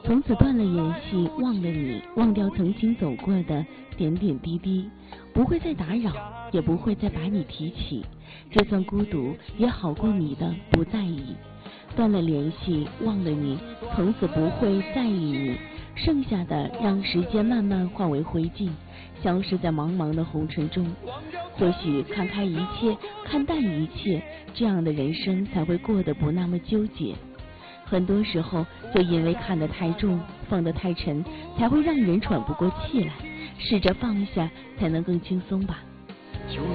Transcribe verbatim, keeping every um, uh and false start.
从此断了联系，忘了你，忘掉曾经走过的点点滴滴，不会再打扰，也不会再把你提起，就算孤独也好过你的不在意。断了联系，忘了你，从此不会在意你，剩下的让时间慢慢化为灰烬，消失在茫茫的红尘中。或许看开一切，看淡一切，这样的人生才会过得不那么纠结。很多时候就因为看得太重，放得太沉，才会让人喘不过气来。试着放下，才能更轻松吧。 就